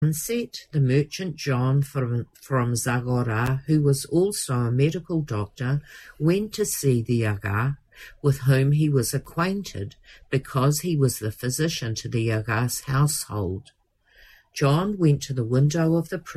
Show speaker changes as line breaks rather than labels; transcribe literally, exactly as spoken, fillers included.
sunset, the merchant John from, from Zagora, who was also a medical doctor, went to see the Aga, with whom he was acquainted, because he was the physician to the Aga's household. John went to the window of the